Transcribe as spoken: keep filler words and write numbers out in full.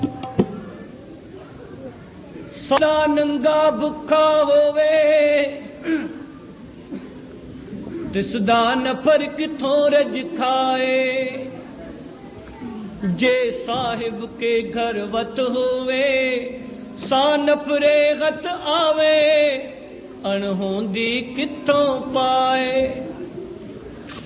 सदा नंगा भुखा होवे तिसदा नफर किथों रज खाए। जे साहिब के घर वत होवे सा नफरे गत आवे अणहोंदी किथों पाए।